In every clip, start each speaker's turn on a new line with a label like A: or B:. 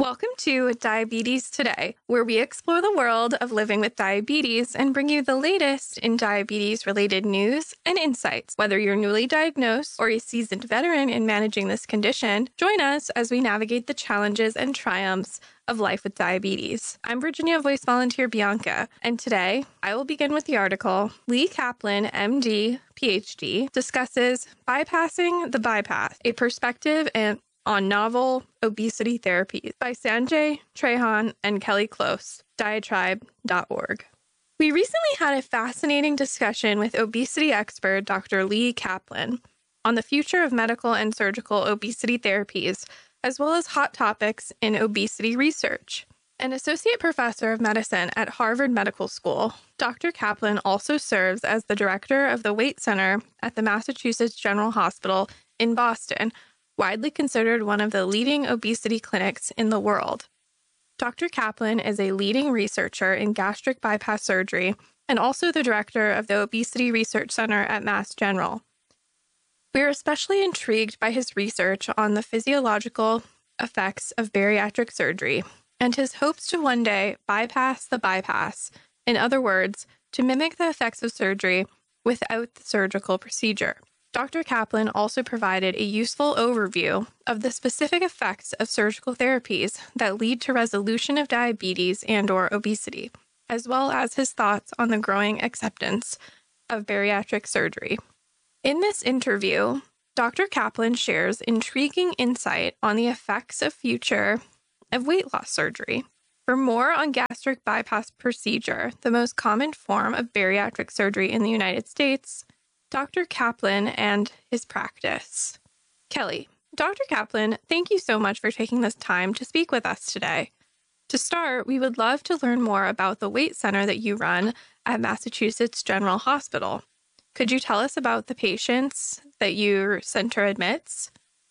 A: Welcome to Diabetes Today, where we explore the world of living with diabetes and bring you the latest in diabetes-related news and insights. Whether you're newly diagnosed or a seasoned veteran in managing this condition, join us as we navigate the challenges and triumphs of life with diabetes. I'm Virginia Voice Volunteer Bianca, and today I will begin with the article, Lee Kaplan, MD, PhD, discusses Bypassing the Bypass, a perspective on novel obesity therapies by Sanjay Trehan and Kelly Close, diatribe.org. We recently had a fascinating discussion with obesity expert Dr. Lee Kaplan on the future of medical and surgical obesity therapies, as well as hot topics in obesity research. An associate professor of medicine at Harvard Medical School, Dr. Kaplan also serves as the director of the Weight Center at the Massachusetts General Hospital in Boston, widely considered one of the leading obesity clinics in the world. Dr. Kaplan is a leading researcher in gastric bypass surgery and also the director of the Obesity Research Center at Mass General. We are especially intrigued by his research on the physiological effects of bariatric surgery and his hopes to one day bypass the bypass, in other words, to mimic the effects of surgery without the surgical procedure. Dr. Kaplan also provided a useful overview of the specific effects of surgical therapies that lead to resolution of diabetes and/or obesity, as well as his thoughts on the growing acceptance of bariatric surgery. In this interview, Dr. Kaplan shares intriguing insight on the effects of future of weight loss surgery. For more on gastric bypass procedure, the most common form of bariatric surgery in the United States, Dr. Kaplan and his practice. Kelly, Dr. Kaplan, thank you so much for taking this time to speak with us today. To start, we would love to learn more about the Weight Center that you run at Massachusetts General Hospital. Could you tell us about the patients that your center admits?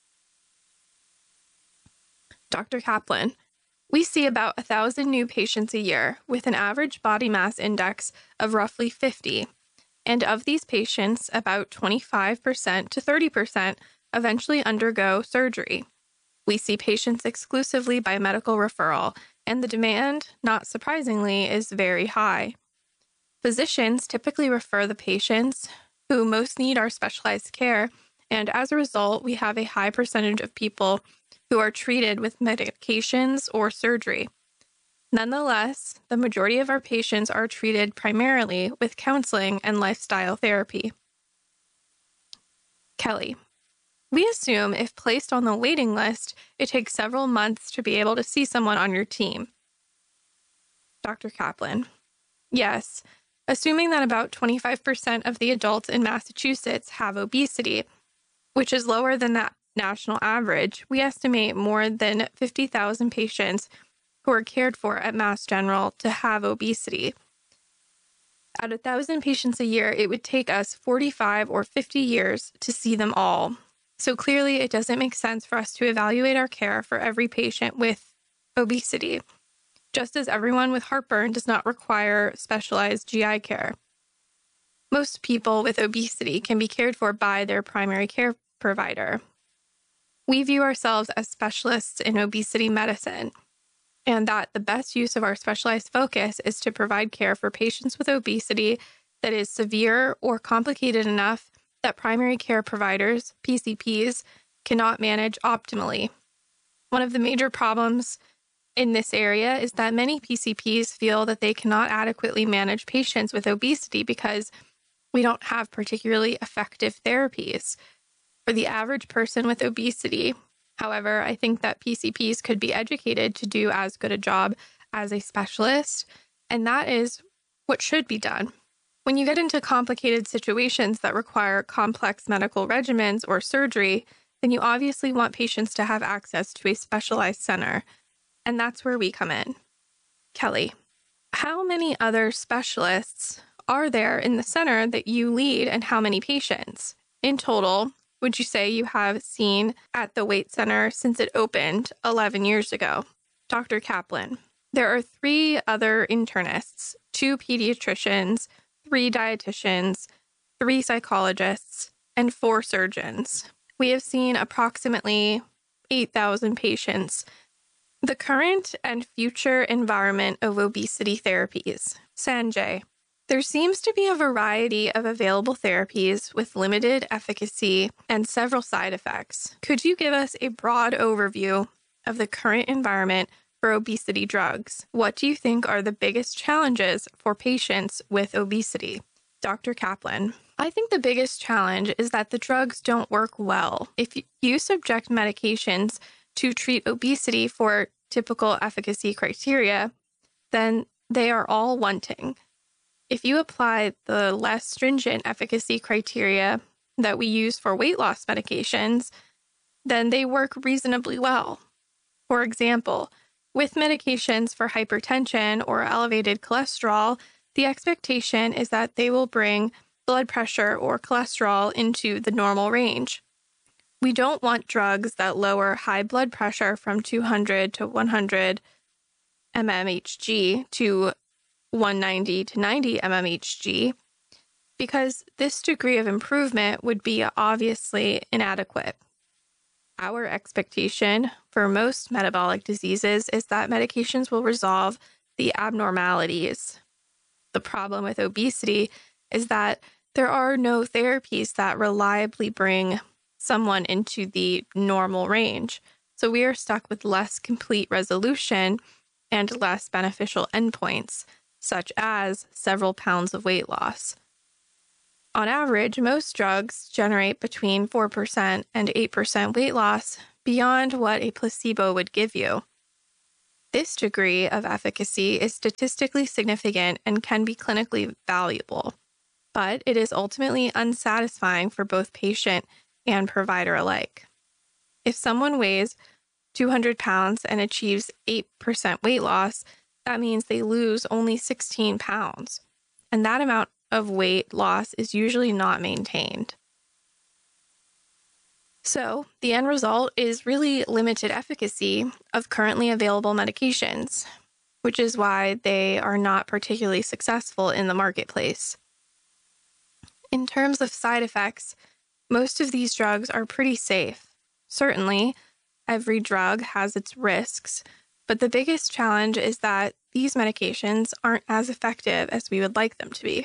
A: Dr. Kaplan, we see about 1,000 new patients a year with an average body mass index of roughly 50. And of these patients, about 25% to 30% eventually undergo surgery. We see patients exclusively by medical referral, and the demand, not surprisingly, is very high. Physicians typically refer the patients who most need our specialized care, and as a result, we have a high percentage of people who are treated with medications or surgery. Nonetheless, the majority of our patients are treated primarily with counseling and lifestyle therapy. Kelly, we assume if placed on the waiting list, it takes several months to be able to see someone on your team. Dr. Kaplan, yes, assuming that about 25% of the adults in Massachusetts have obesity, which is lower than that national average, we estimate more than 50,000 patients who are cared for at Mass General to have obesity. At 1,000 patients a year, it would take us 45 or 50 years to see them all. So clearly, it doesn't make sense for us to evaluate our care for every patient with obesity, just as everyone with heartburn does not require specialized GI care. Most people with obesity can be cared for by their primary care provider. We view ourselves as specialists in obesity medicine, and that the best use of our specialized focus is to provide care for patients with obesity that is severe or complicated enough that primary care providers, PCPs, cannot manage optimally. One of the major problems in this area is that many PCPs feel that they cannot adequately manage patients with obesity because we don't have particularly effective therapies for the average person with obesity. However, I think that PCPs could be educated to do as good a job as a specialist, and that is what should be done. When you get into complicated situations that require complex medical regimens or surgery, then you obviously want patients to have access to a specialized center, and that's where we come in. Kelly, how many other specialists are there in the center that you lead, and how many patients? In total, would you say you have seen at the Weight Center since it opened 11 years ago? Dr. Kaplan, there are 3 other internists, 2 pediatricians, 3 dietitians, 3 psychologists, and 4 surgeons. We have seen approximately 8,000 patients The current and future environment of obesity therapies. Sanjay. There seems to be a variety of available therapies with limited efficacy and several side effects. Could you give us a broad overview of the current environment for obesity drugs? What do you think are the biggest challenges for patients with obesity? Dr. Kaplan. I think the biggest challenge is that the drugs don't work well. If you subject medications to treat obesity for typical efficacy criteria, then they are all wanting. If you apply the less stringent efficacy criteria that we use for weight loss medications, then they work reasonably well. For example, with medications for hypertension or elevated cholesterol, the expectation is that they will bring blood pressure or cholesterol into the normal range. We don't want drugs that lower high blood pressure from 200 to 100 mmHg to 190 to 90 mmHg, because this degree of improvement would be obviously inadequate. Our expectation for most metabolic diseases is that medications will resolve the abnormalities. The problem with obesity is that there are no therapies that reliably bring someone into the normal range, so we are stuck with less complete resolution and less beneficial endpoints, such as several pounds of weight loss. On average, most drugs generate between 4% and 8% weight loss beyond what a placebo would give you. This degree of efficacy is statistically significant and can be clinically valuable, but it is ultimately unsatisfying for both patient and provider alike. If someone weighs 200 pounds and achieves 8% weight loss, that means they lose only 16 pounds, and that amount of weight loss is usually not maintained. So, the end result is really limited efficacy of currently available medications, which is why they are not particularly successful in the marketplace. In terms of side effects, most of these drugs are pretty safe. Certainly, every drug has its risks, but the biggest challenge is that these medications aren't as effective as we would like them to be.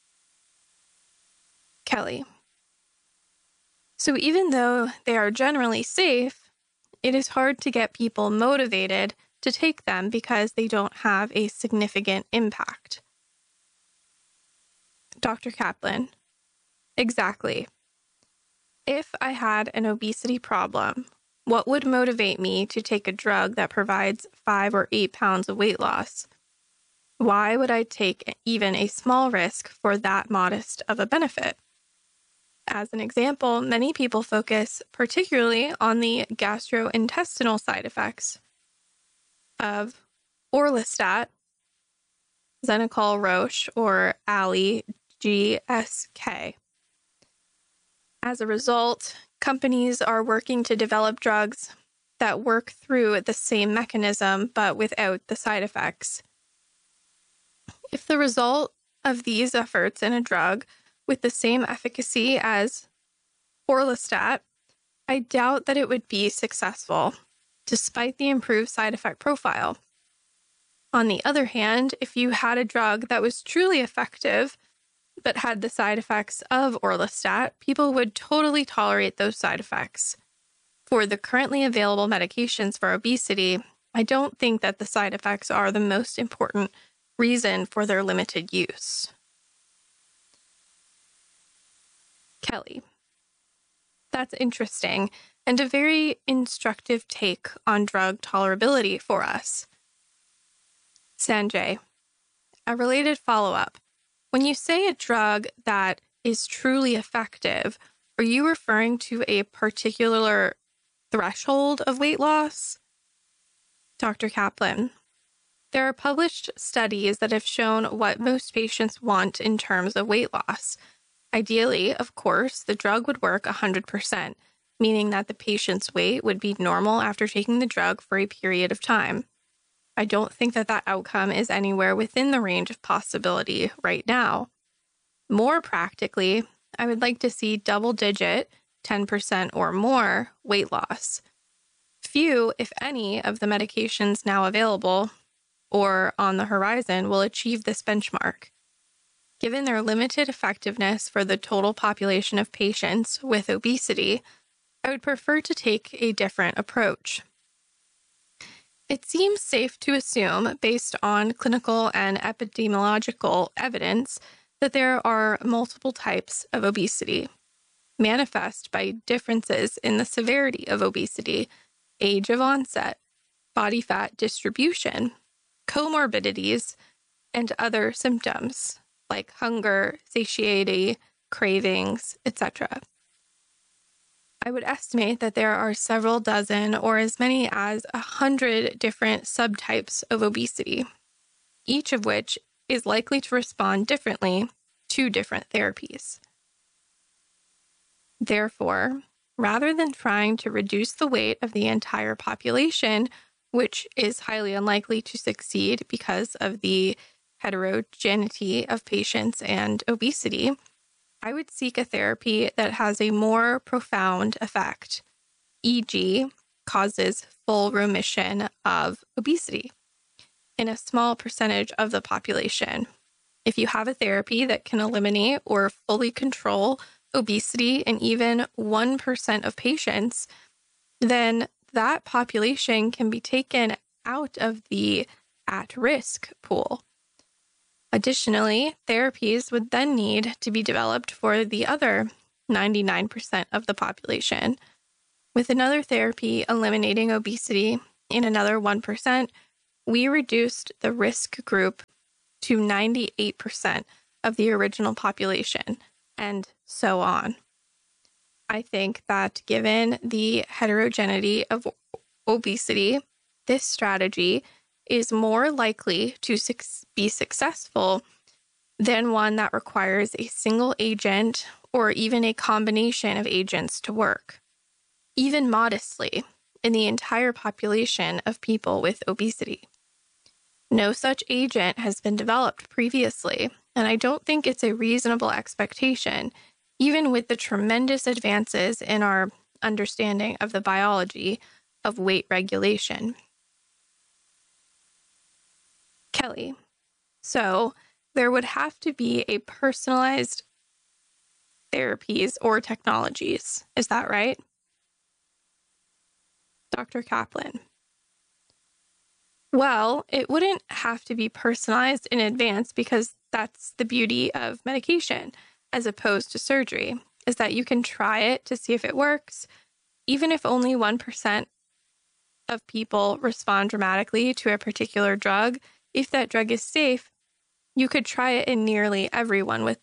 A: Kelly. So even though they are generally safe, it is hard to get people motivated to take them because they don't have a significant impact. Dr. Kaplan. Exactly. If I had an obesity problem, what would motivate me to take a drug that provides 5 or 8 pounds of weight loss? Why would I take even a small risk for that modest of a benefit? As an example, many people focus particularly on the gastrointestinal side effects of orlistat, Xenocol Roche, or Ali GSK. As a result, companies are working to develop drugs that work through the same mechanism but without the side effects. If the result of these efforts in a drug with the same efficacy as orlistat, I doubt that it would be successful, despite the improved side effect profile. On the other hand, if you had a drug that was truly effective but had the side effects of orlistat, people would totally tolerate those side effects. For the currently available medications for obesity, I don't think that the side effects are the most important reason for their limited use. Kelly. That's interesting, and a very instructive take on drug tolerability for us. Sanjay. A related follow-up. When you say a drug that is truly effective, are you referring to a particular threshold of weight loss? Dr. Kaplan. There are published studies that have shown what most patients want in terms of weight loss. Ideally, of course, the drug would work 100%, meaning that the patient's weight would be normal after taking the drug for a period of time. I don't think that that outcome is anywhere within the range of possibility right now. More practically, I would like to see double-digit, 10% or more weight loss. Few, if any, of the medications now available or on the horizon will achieve this benchmark. Given their limited effectiveness for the total population of patients with obesity, I would prefer to take a different approach. It seems safe to assume, based on clinical and epidemiological evidence, that there are multiple types of obesity, manifest by differences in the severity of obesity, age of onset, body fat distribution, comorbidities, and other symptoms like hunger, satiety, cravings, etc. I would estimate that there are several dozen or as many as 100 different subtypes of obesity, each of which is likely to respond differently to different therapies. Therefore, rather than trying to reduce the weight of the entire population, which is highly unlikely to succeed because of the heterogeneity of patients and obesity, I would seek a therapy that has a more profound effect, e.g., causes full remission of obesity in a small percentage of the population. If you have a therapy that can eliminate or fully control obesity in even 1% of patients, then that population can be taken out of the at-risk pool. Additionally, therapies would then need to be developed for the other 99% of the population. With another therapy eliminating obesity in another 1%, we reduced the risk group to 98% of the original population, and so on. I think that given the heterogeneity of obesity, this strategy is more likely to be successful than one that requires a single agent or even a combination of agents to work, even modestly, in the entire population of people with obesity. No such agent has been developed previously, and I don't think it's a reasonable expectation, even with the tremendous advances in our understanding of the biology of weight regulation. Kelly, so there would have to be a personalized therapies or technologies. Is that right? Dr. Kaplan. Well, it wouldn't have to be personalized in advance because that's the beauty of medication as opposed to surgery, is that you can try it to see if it works. Even if only 1% of people respond dramatically to a particular drug, if that drug is safe, you could try it in nearly everyone with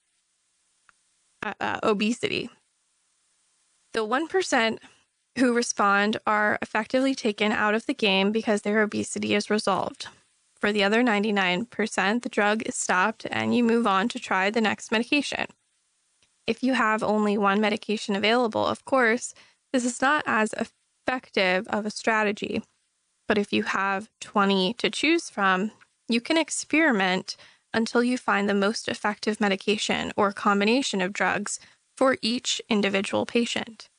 A: obesity. The 1% who respond are effectively taken out of the game because their obesity is resolved. For the other 99%, the drug is stopped and you move on to try the next medication. If you have only one medication available, of course, this is not as effective of a strategy. But if you have 20 to choose from, you can experiment until you find the most effective medication or combination of drugs for each individual patient.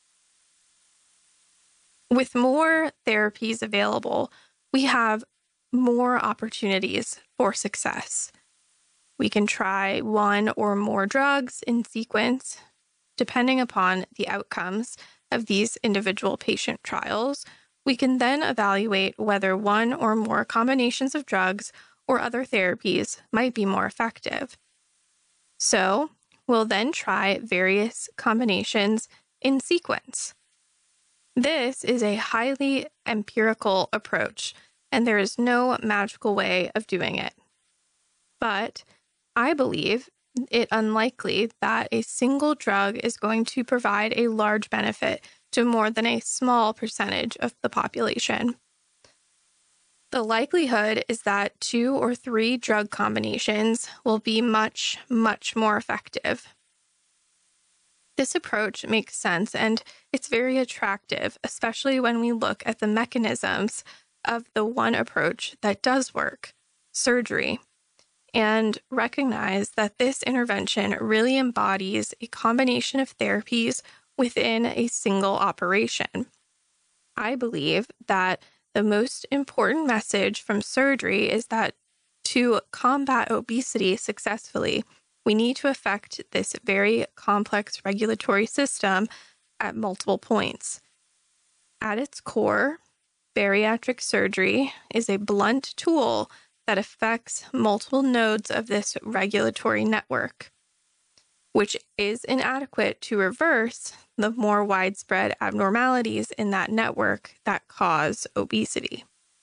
A: With more therapies available, we have more opportunities for success. We can try one or more drugs in sequence, depending upon the outcomes of these individual patient trials. We can then evaluate whether one or more combinations of drugs or other therapies might be more effective. So, we'll then try various combinations in sequence. This is a highly empirical approach, and there is no magical way of doing it. But I believe it unlikely that a single drug is going to provide a large benefit to more than a small percentage of the population. The likelihood is that 2 or 3 drug combinations will be much, much more effective. This approach makes sense and it's very attractive, especially when we look at the mechanisms of the one approach that does work, surgery, and recognize that this intervention really embodies a combination of therapies within a single operation. I believe that the most important message from surgery is that to combat obesity successfully, we need to affect this very complex regulatory system at multiple points. At its core, bariatric surgery is a blunt tool that affects multiple nodes of this regulatory network, which is inadequate to reverse the more widespread abnormalities in that network that cause obesity.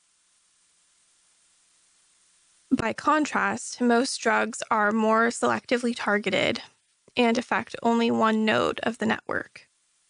A: By contrast, most drugs are more selectively targeted and affect only one node of the network.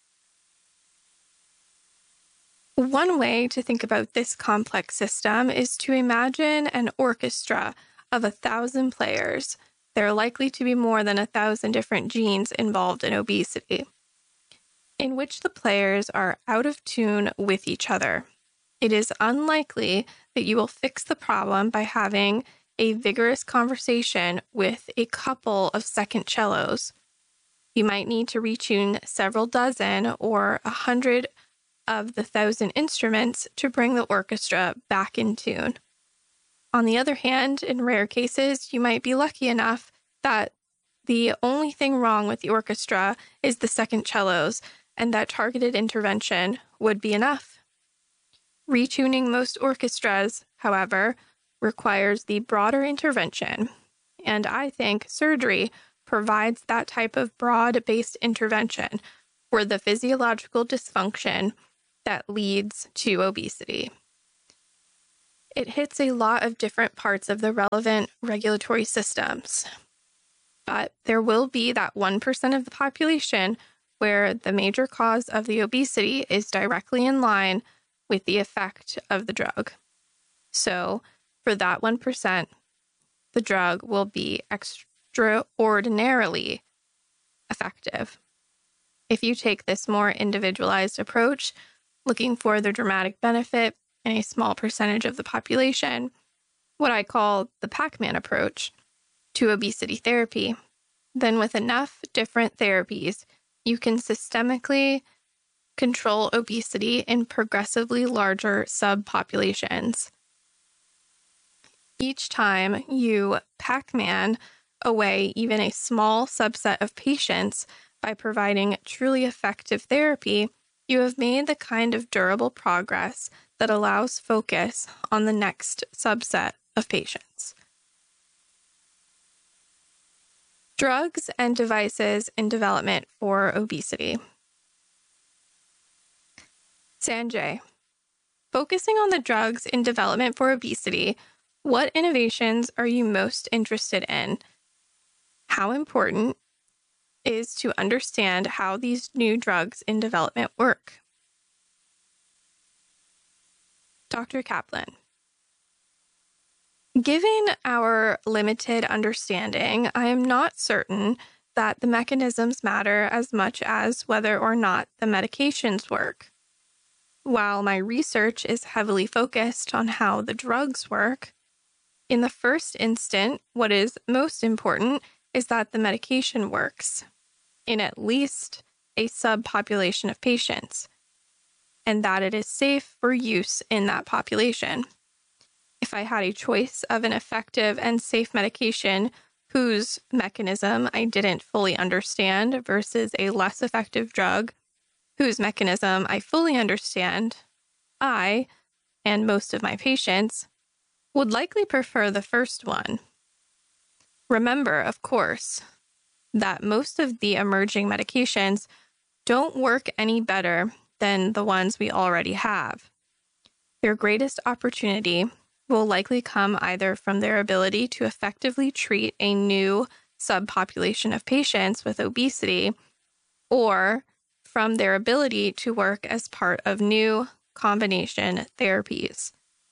A: One way to think about this complex system is to imagine an orchestra of 1,000 players. There are likely to be more than 1,000 different genes involved in obesity, in which the players are out of tune with each other. It is unlikely that you will fix the problem by having a vigorous conversation with a couple of second cellos. You might need to retune several dozen or 100 of the 1,000 instruments to bring the orchestra back in tune. On the other hand, in rare cases, you might be lucky enough that the only thing wrong with the orchestra is the second cellos, and that targeted intervention would be enough. Retuning most orchestras, however, requires the broader intervention, and I think surgery provides that type of broad-based intervention for the physiological dysfunction that leads to obesity. It hits a lot of different parts of the relevant regulatory systems, but there will be that 1% of the population where the major cause of the obesity is directly in line with the effect of the drug. So, for that 1%, the drug will be extraordinarily effective. If you take this more individualized approach, looking for the dramatic benefit in a small percentage of the population, what I call the Pac-Man approach to obesity therapy, then with enough different therapies, you can systemically control obesity in progressively larger subpopulations. Each time you Pac-Man away even a small subset of patients by providing truly effective therapy, you have made the kind of durable progress that allows focus on the next subset of patients. Drugs and devices in development for obesity. Sanjay, focusing on the drugs in development for obesity, what innovations are you most interested in? How important is to understand how these new drugs in development work? Dr. Kaplan, given our limited understanding, I am not certain that the mechanisms matter as much as whether or not the medications work. While my research is heavily focused on how the drugs work, in the first instant, what is most important is that the medication works in at least a subpopulation of patients, and that it is safe for use in that population. If I had a choice of an effective and safe medication whose mechanism I didn't fully understand versus a less effective drug whose mechanism I fully understand, I, and most of my patients, would likely prefer the first one. Remember, of course, that most of the emerging medications don't work any better than the ones we already have. Their greatest opportunity will likely come either from their ability to effectively treat a new subpopulation of patients with obesity or from their ability to work as part of new combination therapies.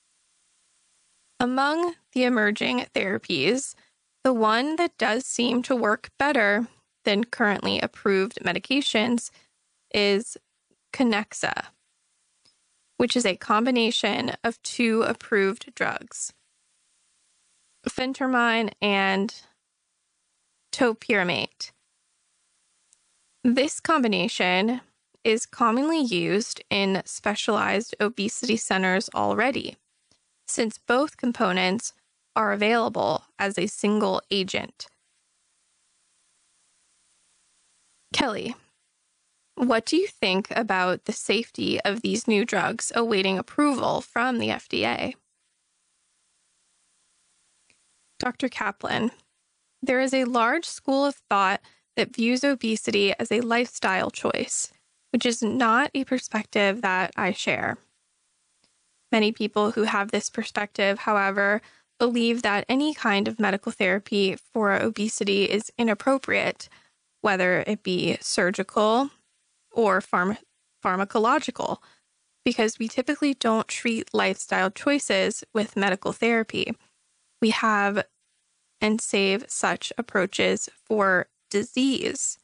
A: Among the emerging therapies, the one that does seem to work better than currently approved medications is Kinexa, which is a combination of two approved drugs, phentermine and topiramate. This combination is commonly used in specialized obesity centers already, since both components are available as a single agent. Kelly, what do you think about the safety of these new drugs awaiting approval from the FDA? Dr. Kaplan, there is a large school of thought that views obesity as a lifestyle choice, which is not a perspective that I share. Many people who have this perspective, however, believe that any kind of medical therapy for obesity is inappropriate, whether it be surgical or pharmacological, because we typically don't treat lifestyle choices with medical therapy. We have and save such approaches for disease.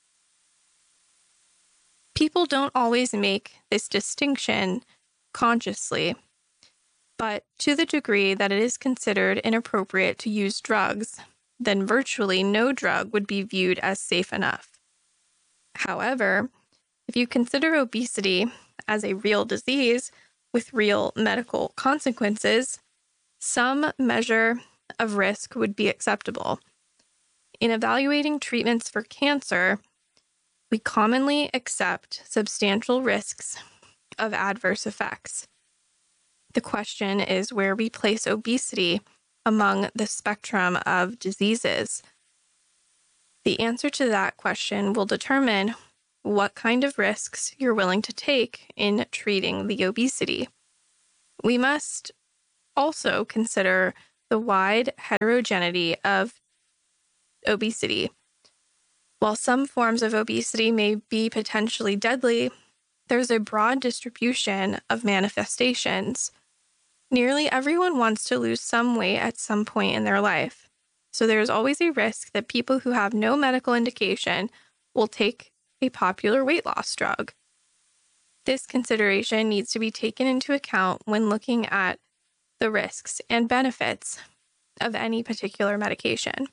A: People don't always make this distinction consciously, but to the degree that it is considered inappropriate to use drugs, then virtually no drug would be viewed as safe enough. However, if you consider obesity as a real disease with real medical consequences, some measure of risk would be acceptable. In evaluating treatments for cancer, we commonly accept substantial risks of adverse effects. The question is where we place obesity among the spectrum of diseases. The answer to that question will determine what kind of risks you're willing to take in treating the obesity. We must also consider the wide heterogeneity of obesity. While some forms of obesity may be potentially deadly, there's a broad distribution of manifestations. Nearly everyone wants to lose some weight at some point in their life, so there's always a risk that people who have no medical indication will take a popular weight loss drug. This consideration needs to be taken into account when looking at the risks and benefits of any particular medication.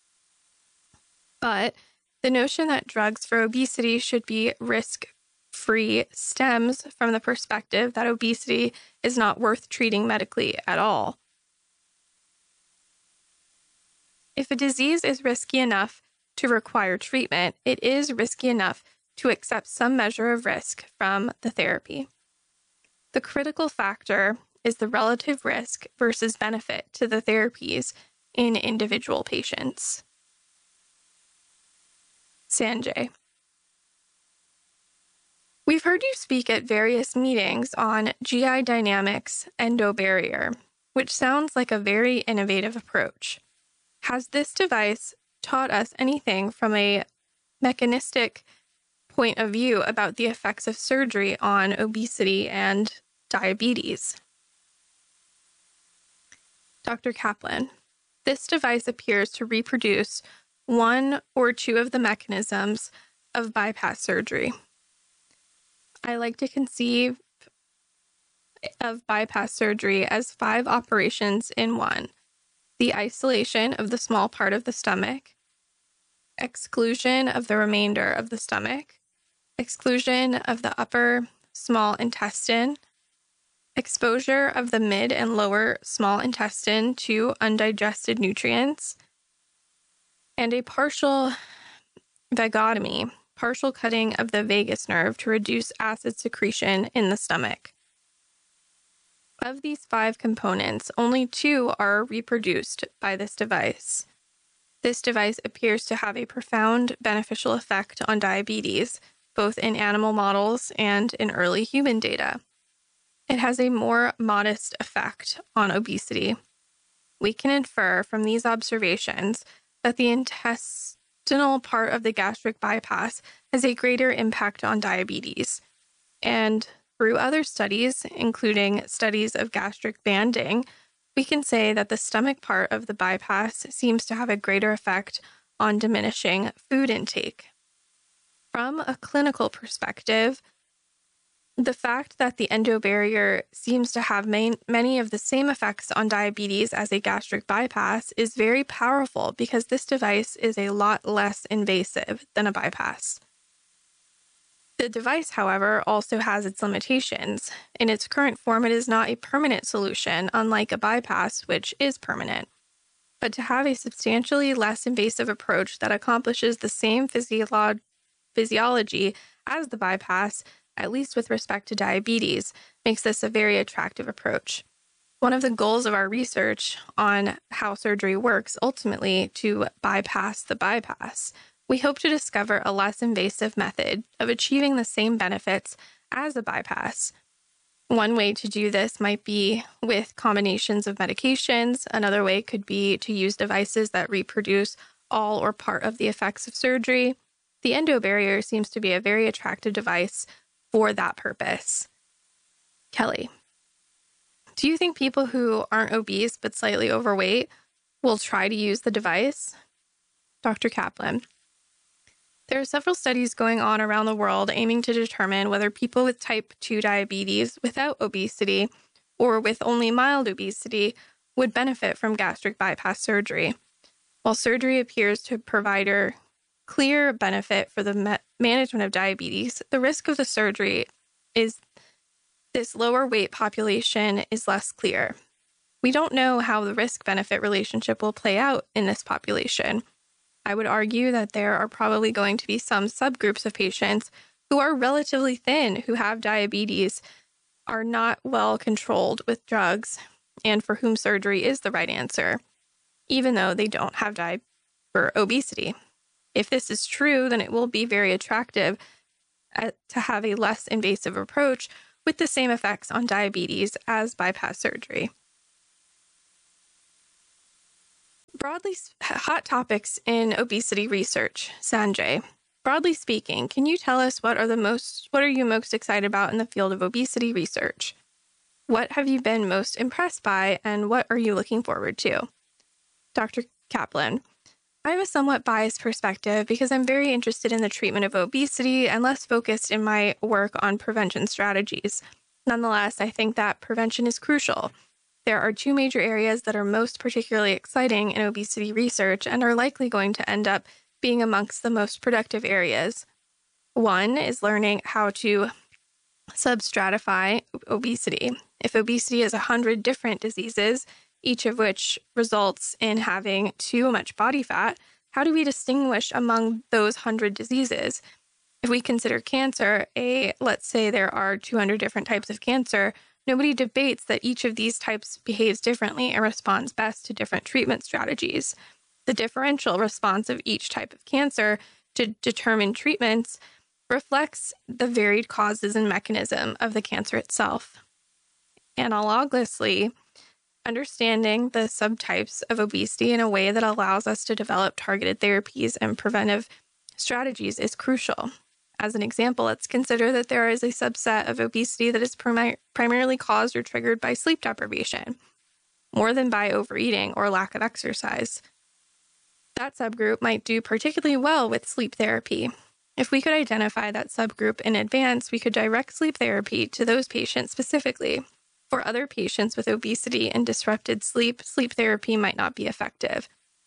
A: But the notion that drugs for obesity should be risk-free stems from the perspective that obesity is not worth treating medically at all. If a disease is risky enough to require treatment, it is risky enough to accept some measure of risk from the therapy. The critical factor is the relative risk versus benefit to the therapies in individual patients. Sanjay, we've heard you speak at various meetings on GI Dynamics endobarrier, which sounds like a very innovative approach. Has this device taught us anything from a mechanistic point of view about the effects of surgery on obesity and diabetes? Dr. Kaplan, this device appears to reproduce one or two of the mechanisms of bypass surgery. I like to conceive of bypass surgery as 5 operations in one: the isolation of the small part of the stomach, exclusion of the remainder of the stomach, exclusion of the upper small intestine, exposure of the mid and lower small intestine to undigested nutrients, and a partial vagotomy, partial cutting of the vagus nerve to reduce acid secretion in the stomach. Of these 5 components, only 2 are reproduced by this device. This device appears to have a profound beneficial effect on diabetes, both in animal models and in early human data. It has a more modest effect on obesity. We can infer from these observations that the intestinal part of the gastric bypass has a greater impact on diabetes. And through other studies, including studies of gastric banding, we can say that the stomach part of the bypass seems to have a greater effect on diminishing food intake. From a clinical perspective, the fact that the endobarrier seems to have many of the same effects on diabetes as a gastric bypass is very powerful because this device is a lot less invasive than a bypass. The device, however, also has its limitations. In its current form, it is not a permanent solution, unlike a bypass, which is permanent. But to have a substantially less invasive approach that accomplishes the same physiology as the bypass, at least with respect to diabetes, makes this a very attractive approach. One of the goals of our research on how surgery works ultimately to bypass the bypass, we hope to discover a less invasive method of achieving the same benefits as a bypass. One way to do this might be with combinations of medications. Another way could be to use devices that reproduce all or part of the effects of surgery. The endobarrier seems to be a very attractive device for that purpose. Kelly, do you think people who aren't obese but slightly overweight will try to use the device? Dr. Kaplan, there are several studies going on around the world aiming to determine whether people with type 2 diabetes without obesity or with only mild obesity would benefit from gastric bypass surgery. While surgery appears to provide a clear benefit for the management of diabetes, the risk of the surgery is this lower weight population is less clear. We don't know how the risk-benefit relationship will play out in this population. I would argue that there are probably going to be some subgroups of patients who are relatively thin, who have diabetes, are not well controlled with drugs, and for whom surgery is the right answer, even though they don't have obesity. If this is true, then it will be very attractive to have a less invasive approach with the same effects on diabetes as bypass surgery. Broadly, hot topics in obesity research. Sanjay, broadly speaking, can you tell us what are you most excited about in the field of obesity research? What have you been most impressed by, and what are you looking forward to? Dr. Kaplan, I have a somewhat biased perspective because I'm very interested in the treatment of obesity and less focused in my work on prevention strategies. Nonetheless, I think that prevention is crucial. There are two major areas that are most particularly exciting in obesity research and are likely going to end up being amongst the most productive areas. One is learning how to substratify obesity. If obesity is 100 different diseases, each of which results in having too much body fat, how do we distinguish among those 100 diseases? If we consider cancer, let's say there are 200 different types of cancer, nobody debates that each of these types behaves differently and responds best to different treatment strategies. The differential response of each type of cancer to determine treatments reflects the varied causes and mechanism of the cancer itself. Analogously, understanding the subtypes of obesity in a way that allows us to develop targeted therapies and preventive strategies is crucial. As an example, let's consider that there is a subset of obesity that is primarily caused or triggered by sleep deprivation, more than by overeating or lack of exercise. That subgroup might do particularly well with sleep therapy. If we could identify that subgroup in advance, we could direct sleep therapy to those patients specifically. For other patients with obesity and disrupted sleep, sleep therapy might not be effective.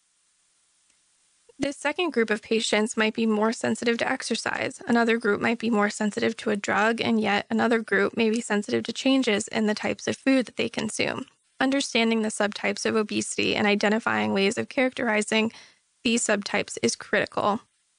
A: This second group of patients might be more sensitive to exercise. Another group might be more sensitive to a drug, and yet another group may be sensitive to changes in the types of food that they consume. Understanding the subtypes of obesity and identifying ways of characterizing these subtypes is critical.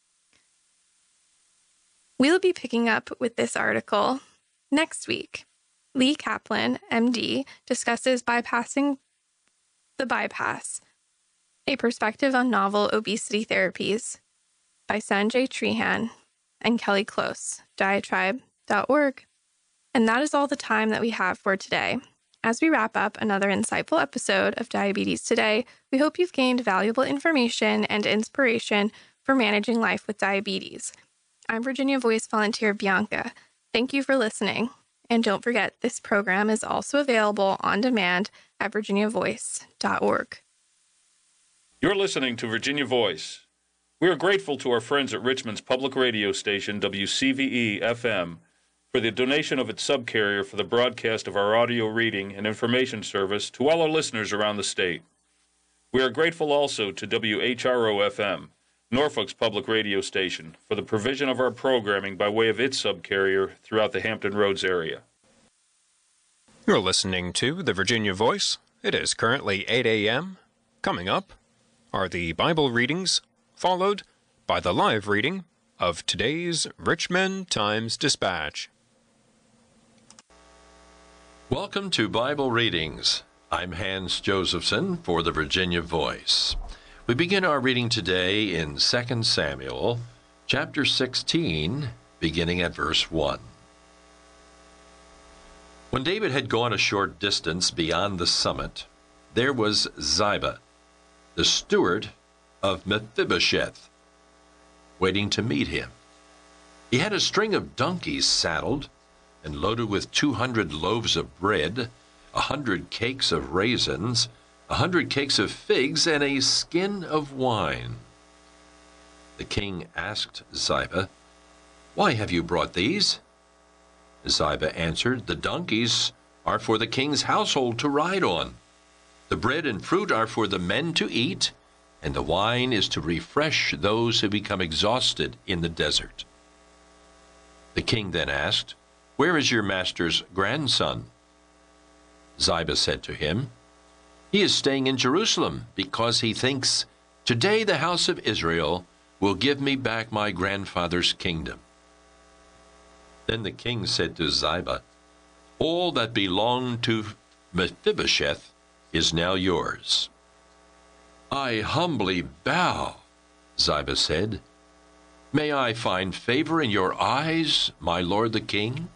A: We'll be picking up with this article next week. Lee Kaplan, MD, discusses bypassing the bypass, a perspective on novel obesity therapies, by Sanjay Trehan and Kelly Close, diatribe.org. And that is all the time that we have for today. As we wrap up another insightful episode of Diabetes Today, we hope you've gained valuable information and inspiration for managing life with diabetes. I'm Virginia Voice volunteer Bianca. Thank you for listening. And don't forget, this program is also available on demand at virginiavoice.org.
B: You're listening to Virginia Voice. We are grateful to our friends at Richmond's public radio station, WCVE-FM, for the donation of its subcarrier for the broadcast of our audio reading and information service to all our listeners around the state. We are grateful also to WHRO-FM, Norfolk's public radio station, for the provision of our programming by way of its subcarrier throughout the Hampton Roads area.
C: You're listening to the Virginia Voice. It is currently 8 a.m. Coming up are the Bible readings, followed by the live reading of today's Richmond Times-Dispatch.
D: Welcome to Bible Readings. I'm Hans Josephson for the Virginia Voice. We begin our reading today in 2 Samuel, chapter 16, beginning at verse 1. When David had gone a short distance beyond the summit, there was Ziba, the steward of Mephibosheth, waiting to meet him. He had a string of donkeys saddled and loaded with 200 loaves of bread, 100 cakes of raisins, 100 cakes of figs, and a skin of wine. The king asked Ziba, "Why have you brought these?" Ziba answered, "The donkeys are for the king's household to ride on. The bread and fruit are for the men to eat, and the wine is to refresh those who become exhausted in the desert." The king then asked, "Where is your master's grandson?" Ziba said to him, "He is staying in Jerusalem because he thinks, 'Today the house of Israel will give me back my grandfather's kingdom.'" Then the king said to Ziba, "All that belonged to Mephibosheth is now yours." "I humbly bow," Ziba said. "May I find favor in your eyes, my lord the king?"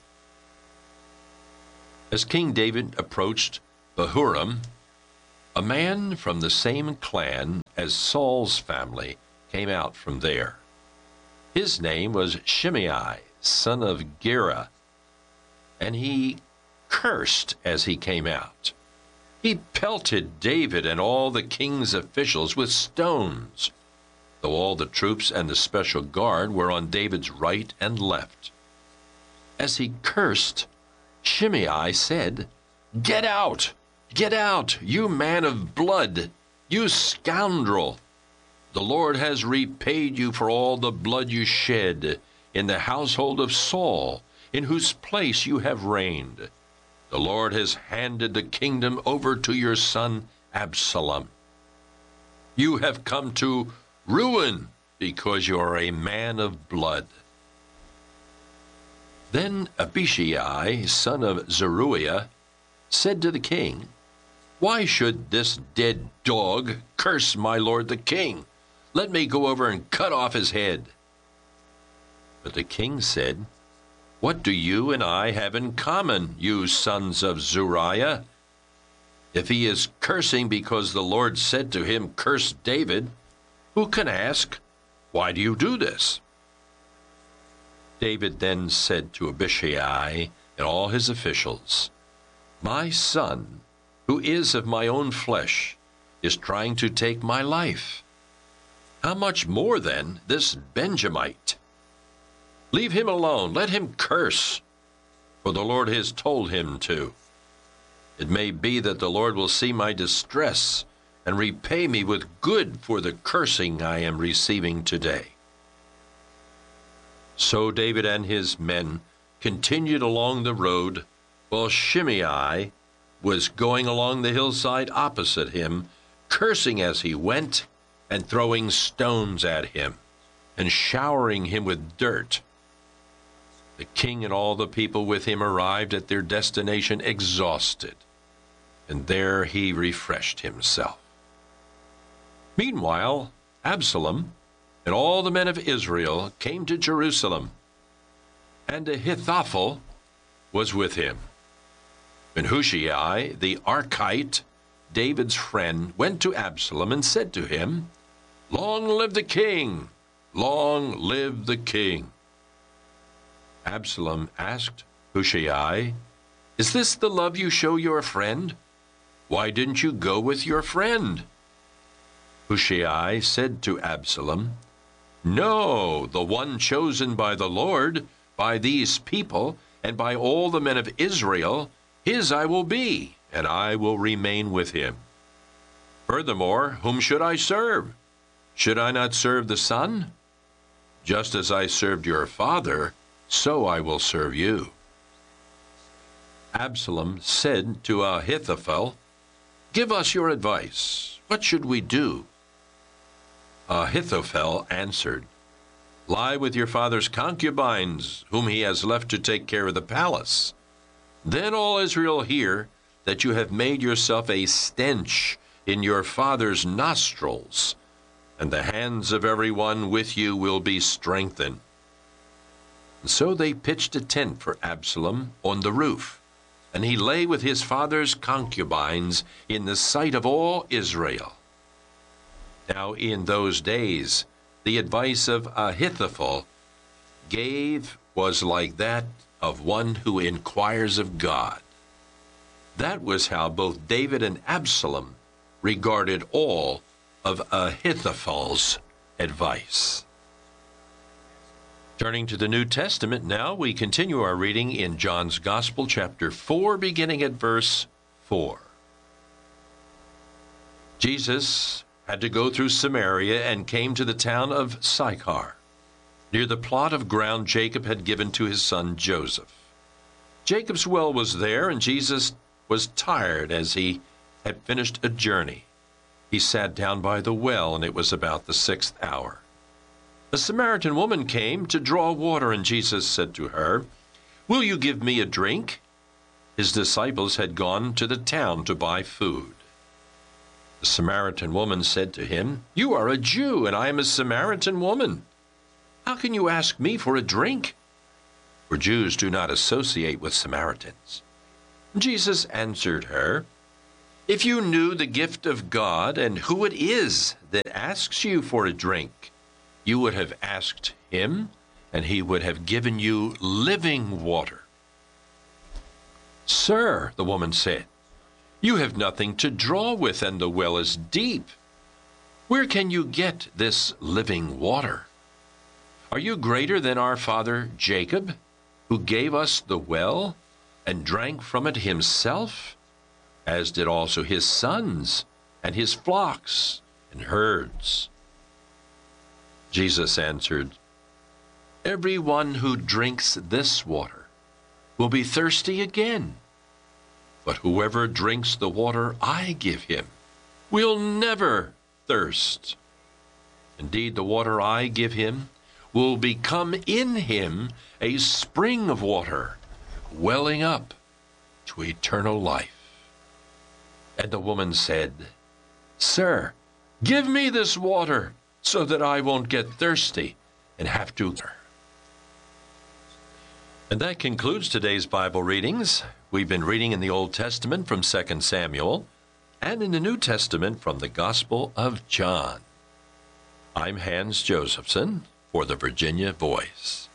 D: As King David approached Bahurim, a man from the same clan as Saul's family came out from there. His name was Shimei, son of Gera, and he cursed as he came out. He pelted David and all the king's officials with stones, though all the troops and the special guard were on David's right and left. As he cursed, Shimei said, "Get out! Get out, you man of blood, you scoundrel! The Lord has repaid you for all the blood you shed in the household of Saul, in whose place you have reigned. The Lord has handed the kingdom over to your son Absalom. You have come to ruin because you are a man of blood." Then Abishai, son of Zeruiah, said to the king, "Why should this dead dog curse my lord the king? Let me go over and cut off his head." But the king said, "What do you and I have in common, you sons of Zeruiah? If he is cursing because the Lord said to him, 'Curse David,' who can ask, 'Why do you do this?'" David then said to Abishai and all his officials, "My son, who is of my own flesh, is trying to take my life. How much more, then, this Benjamite? Leave him alone, let him curse, for the Lord has told him to. It may be that the Lord will see my distress and repay me with good for the cursing I am receiving today." So David and his men continued along the road, while Shimei was going along the hillside opposite him, cursing as he went and throwing stones at him and showering him with dirt. The king and all the people with him arrived at their destination exhausted, and there he refreshed himself. Meanwhile, Absalom and all the men of Israel came to Jerusalem, and Ahithophel was with him. When Hushai the Archite, David's friend, went to Absalom and said to him, "Long live the king! Long live the king!" Absalom asked Hushai, "Is this the love you show your friend? Why didn't you go with your friend?" Hushai said to Absalom, "No, the one chosen by the Lord, by these people, and by all the men of Israel, his I will be, and I will remain with him. Furthermore, whom should I serve? Should I not serve the son? Just as I served your father, so I will serve you. Absalom said to Ahithophel, Give us your advice. What should we do? Ahithophel answered, Lie with your father's concubines, whom he has left to take care of the palace. Then all Israel hear that you have made yourself a stench in your father's nostrils, and the hands of everyone with you will be strengthened. And so they pitched a tent for Absalom on the roof, and he lay with his father's concubines in the sight of all Israel. Now in those days, the advice of Ahithophel gave was like that of one who inquires of God. That was how both David and Absalom regarded all of Ahithophel's advice. Turning to the New Testament now, we continue our reading in John's Gospel, chapter 4, beginning at verse 4. Jesus had to go through Samaria and came to the town of Sychar, near the plot of ground Jacob had given to his son Joseph. Jacob's well was there, and Jesus was tired as he had finished a journey. He sat down by the well, and it was about the 6th hour. A Samaritan woman came to draw water, and Jesus said to her, Will you give me a drink? His disciples had gone to the town to buy food. The Samaritan woman said to him, You are a Jew, and I am a Samaritan woman. How can you ask me for a drink? For Jews do not associate with Samaritans. Jesus answered her, If you knew the gift of God and who it is that asks you for a drink, you would have asked him, and he would have given you living water. Sir, the woman said, you have nothing to draw with, and the well is deep. Where can you get this living water? Are you greater than our father Jacob, who gave us the well and drank from it himself, as did also his sons and his flocks and herds? Jesus answered, Everyone who drinks this water will be thirsty again. But whoever drinks the water I give him will never thirst. Indeed, the water I give him will become in him a spring of water, welling up to eternal life. And the woman said, Sir, give me this water so that I won't get thirsty and have to. And that concludes today's Bible readings. We've been reading in the Old Testament from 2 Samuel and in the New Testament from the Gospel of John. I'm Hans Josephson for the Virginia Voice.